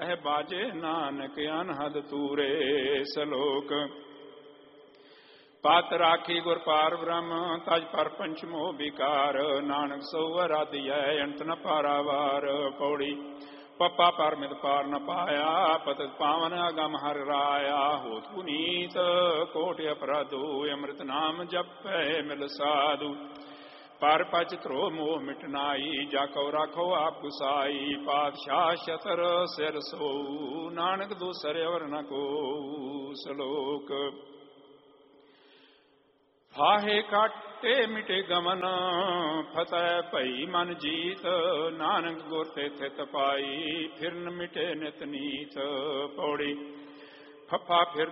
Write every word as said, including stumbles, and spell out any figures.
ਕਹਿ ਬਾਜੇ ਨਾਨਕ ਅਨਹਦ ਤੂਰੇ। ਸਲੋਕ ਪਤ ਰਾਖੀ ਗੁਰ ਪਾਰ ਬ੍ਰਹਮ ਤਜ ਪਰ ਪੰਚਮੋ ਵਿਕਾਰ। ਨਾਨਕ ਸੋਵਰ ਆਦਿਐ ਅੰਤ ਨ ਪਾਰਾਵਾਰ। ਪੌੜੀ ਪੱਪਾ ਪਰਮਿਤ ਪਾਰ ਨ ਪਾਇਆ ਪਤਿਤ ਪਾਵਨ ਅਗਮ ਹਰਿ ਰਾਇਆ। ਹੋਤ ਪੁਨੀਤ ਕੋਟ ਅਪਰਾਧੋ ਅੰਮ੍ਰਿਤ ਨਾਮ ਜਪੈ ਮਿਲ ਸਾਧੂ। ਪਰ ਪਚ ਧਰੋ ਮੋਹ ਮਿਟਨਾਈ ਜਾ ਕਉ ਰਾਖੋ ਆਪ ਗੁਸਾਈ। ਪਾਤਸ਼ਾਹ ਛਤਰ ਸਿਰ ਸੋਊ ਨਾਨਕ ਦੂਸਰ ਅਵਰ ਨ ਕੋਊ। ਸਲੋਕ ਫਾਹੇ ਕਾਟੇ ਮਿਟੇ ਗਮਨ ਫਤਿਹ ਭਈ ਮਨ ਜੀਤ। ਨਾਨਕ ਗੁਰ ਤੇ ਥਿਤ ਪਾਈ ਫਿਰਨ ਮਿਟੇ ਨਿਤ ਨੀਤ। ਪੌੜੀ ਫੱਫਾ ਫਿਰ